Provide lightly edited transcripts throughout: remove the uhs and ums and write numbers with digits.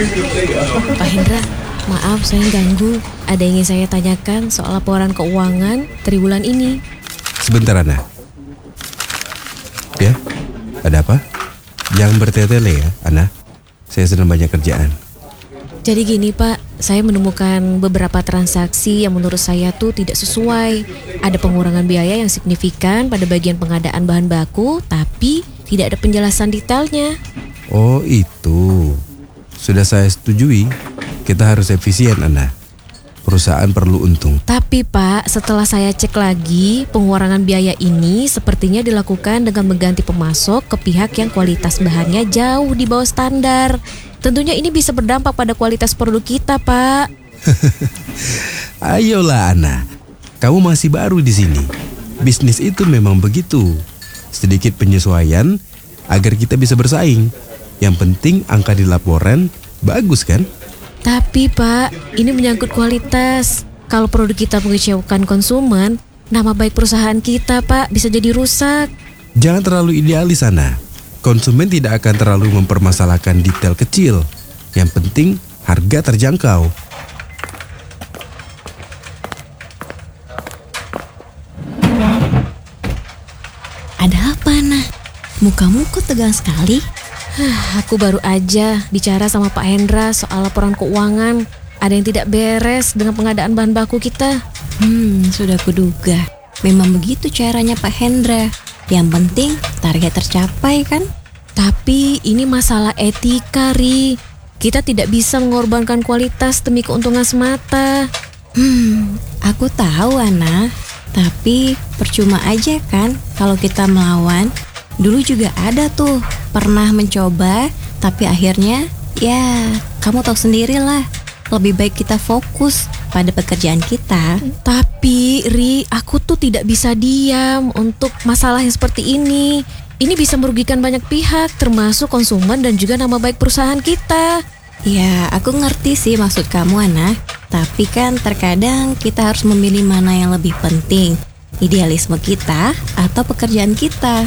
Pak Hendra, maaf saya ganggu. Ada yang ingin saya tanyakan soal laporan keuangan triwulan ini. Sebentar, Ana. Ya, ada apa? Jangan bertele-tele ya, Ana. Saya sedang banyak kerjaan. Jadi gini Pak, saya menemukan beberapa transaksi yang menurut saya tuh tidak sesuai. Ada pengurangan biaya yang signifikan pada bagian pengadaan bahan baku, tapi tidak ada penjelasan detailnya. Oh itu, sudah saya setujui. Kita harus efisien, Ana. Perusahaan perlu untung. Tapi Pak, setelah saya cek lagi, pengurangan biaya ini sepertinya dilakukan dengan mengganti pemasok ke pihak yang kualitas bahannya jauh di bawah standar. Tentunya ini bisa berdampak pada kualitas produk kita, Pak. Ayolah, Ana. Kamu masih baru di sini. Bisnis itu memang begitu. Sedikit penyesuaian agar kita bisa bersaing. Yang penting angka di laporan bagus kan? Tapi Pak, ini menyangkut kualitas. Kalau produk kita mengecewakan konsumen, nama baik perusahaan kita, Pak, bisa jadi rusak. Jangan terlalu idealis, Ana. Konsumen tidak akan terlalu mempermasalahkan detail kecil. Yang penting harga terjangkau. Ada apa, Nah? Mukamu kok tegang sekali? Aku baru aja bicara sama Pak Hendra soal laporan keuangan. Ada yang tidak beres dengan pengadaan bahan baku kita. Sudah kuduga. Memang begitu caranya Pak Hendra. Yang penting target tercapai kan? Tapi ini masalah etika, Ri. Kita tidak bisa mengorbankan kualitas demi keuntungan semata. Aku tahu, Ana. Tapi percuma aja kan kalau kita melawan. Dulu juga ada tuh, pernah mencoba, tapi akhirnya ya kamu tahu sendirilah. Lebih baik kita fokus pada pekerjaan kita. Tapi Ri, aku tuh tidak bisa diam untuk masalah yang seperti ini. Ini bisa merugikan banyak pihak, termasuk konsumen dan juga nama baik perusahaan kita. Ya, aku ngerti sih maksud kamu, Ana. Tapi kan terkadang kita harus memilih mana yang lebih penting, idealisme kita atau pekerjaan kita.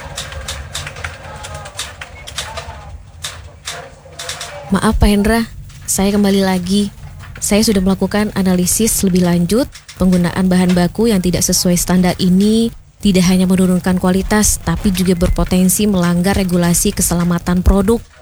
Maaf Pak Hendra, saya kembali lagi. Saya sudah melakukan analisis lebih lanjut. Penggunaan bahan baku yang tidak sesuai standar ini tidak hanya menurunkan kualitas, tapi juga berpotensi melanggar regulasi keselamatan produk.